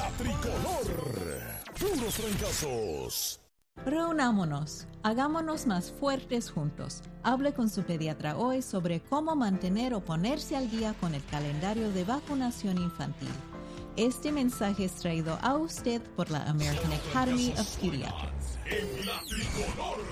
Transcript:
La Tricolor. Puros fracasos. Reunámonos, hagámonos más fuertes juntos. Hable con su pediatra hoy sobre cómo mantener o ponerse al día con el calendario de vacunación infantil. Este mensaje es traído a usted por la American Academy of Pediatrics. En La Tricolor.